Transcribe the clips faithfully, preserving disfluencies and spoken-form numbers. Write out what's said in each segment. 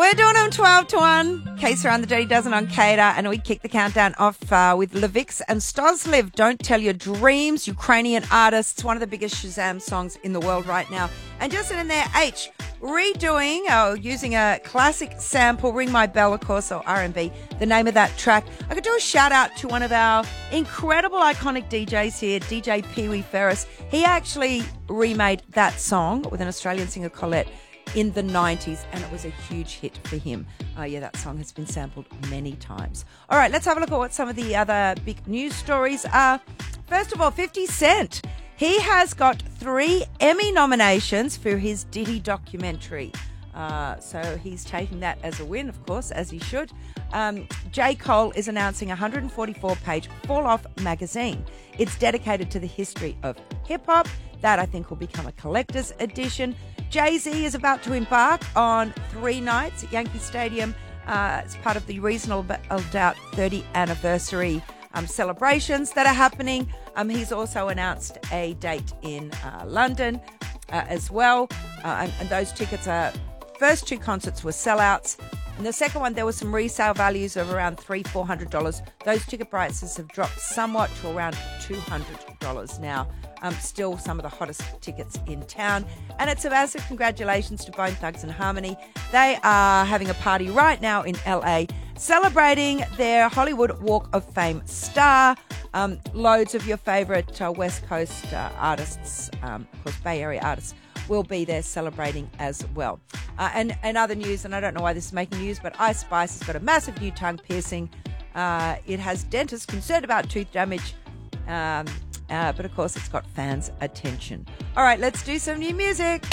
We're doing them twelve to one. Case around the Dirty Dozen on Cater, and we kick the countdown off uh, with Levix and Stosliv. Don't Tell Your Dreams, Ukrainian artists, one of the biggest Shazam songs in the world right now. And just in there, H, redoing, or using a classic sample, Ring My Bell, of course, or R and B, the name of that track. I could do a shout out to one of our incredible iconic D Js here, D J Pee Wee Ferris. He actually remade that song with an Australian singer, Colette, in the nineties, and it was a huge hit for him. Oh yeah, that song has been sampled many times. All right, let's have a look at what some of the other big news stories are. First of all, fifty Cent. He has got three Emmy nominations for his Diddy documentary. Uh, so he's taking that as a win, of course, as he should. Um, J. Cole is announcing a one hundred forty-four page Fall Off magazine. It's dedicated to the history of hip-hop. That, I think, will become a collector's edition. Jay-Z is about to embark on three nights at Yankee Stadium uh, as part of the Reasonable Doubt thirtieth anniversary um, celebrations that are happening. Um, he's also announced a date in uh, London uh, as well. Uh, and, and those tickets are, first two concerts were sellouts. And the second one, there were some resale values of around three hundred dollars, four hundred dollars. Those ticket prices have dropped somewhat to around two hundred dollars now. Um, still some of the hottest tickets in town. And it's a massive congratulations to Bone Thugs and Harmony. They are having a party right now in L A celebrating their Hollywood Walk of Fame star. Um, loads of your favourite uh, West Coast uh, artists, um, of course Bay Area artists, will be there celebrating as well. Uh, and, and other news, and I don't know why this is making news, but Ice Spice has got a massive new tongue piercing. Uh, it has dentists concerned about tooth damage. Um, Uh, but of course, it's got fans' attention. All right, let's do some new music.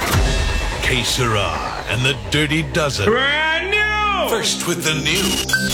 Que Sera and the Dirty Dozen. Brand new! First with the news.